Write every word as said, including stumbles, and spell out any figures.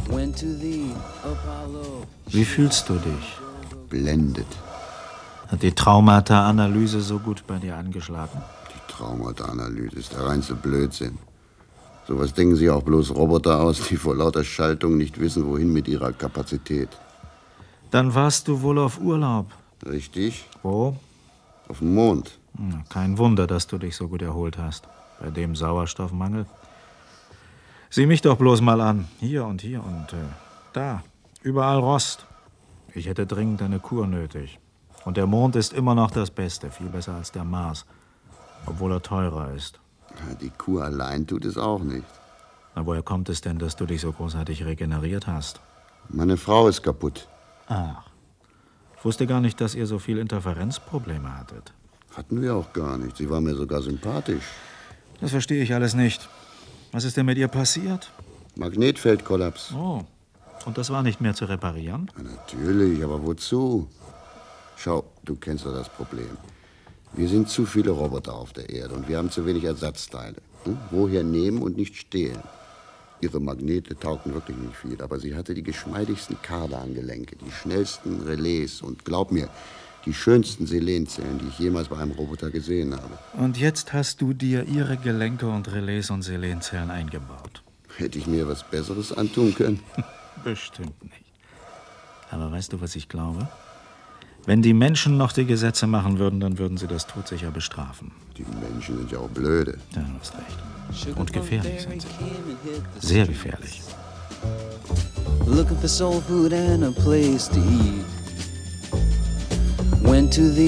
Wie fühlst du dich? Blendet. Hat die Traumata-Analyse so gut bei dir angeschlagen? Die Traumata-Analyse ist der reinste Blödsinn. Sowas denken sich auch bloß Roboter aus, die vor lauter Schaltung nicht wissen, wohin mit ihrer Kapazität. Dann warst du wohl auf Urlaub. Richtig. Wo? Auf dem Mond. Hm, kein Wunder, dass du dich so gut erholt hast. Bei dem Sauerstoffmangel. Sieh mich doch bloß mal an. Hier und hier und äh, da. Überall Rost. Ich hätte dringend eine Kur nötig. Und der Mond ist immer noch das Beste. Viel besser als der Mars. Obwohl er teurer ist. Die Kur allein tut es auch nicht. Na, woher kommt es denn, dass du dich so großartig regeneriert hast? Meine Frau ist kaputt. Ach. Ich wusste gar nicht, dass ihr so viel Interferenzprobleme hattet. Hatten wir auch gar nicht. Sie war mir sogar sympathisch. Das verstehe ich alles nicht. Was ist denn mit ihr passiert? Magnetfeldkollaps. Oh. Und das war nicht mehr zu reparieren? Ja, natürlich, aber wozu? Schau, du kennst doch das Problem. Wir sind zu viele Roboter auf der Erde und wir haben zu wenig Ersatzteile. Hm? Woher nehmen und nicht stehlen? Ihre Magnete taugten wirklich nicht viel, aber sie hatte die geschmeidigsten Kardangelenke, die schnellsten Relais und glaub mir, die schönsten Selenzellen, die ich jemals bei einem Roboter gesehen habe. Und jetzt hast du dir ihre Gelenke und Relais und Selenzellen eingebaut. Hätte ich mir was Besseres antun können? Bestimmt nicht. Aber weißt du, was ich glaube? Wenn die Menschen noch die Gesetze machen würden, dann würden sie das todsicher bestrafen. Die Menschen sind ja auch blöde. Ja, du hast recht. Und gefährlich sind sie. Sehr gefährlich. Looking for soul food and a place to eat. Went to the